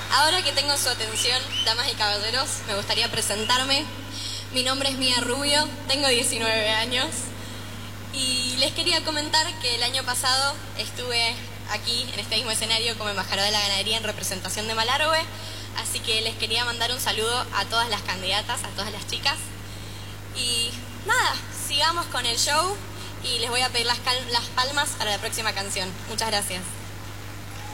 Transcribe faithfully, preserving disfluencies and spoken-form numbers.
Ahora que tengo su atención, damas y caballeros, me gustaría presentarme. Mi nombre es Mía Rubio, tengo diecinueve años y les quería comentar que el año pasado estuve aquí en este mismo escenario como embajadora de la ganadería en representación de Malargüe, así que les quería mandar un saludo a todas las candidatas, a todas las chicas. Y nada, sigamos con el show y les voy a pedir las, cal- las palmas para la próxima canción. Muchas gracias.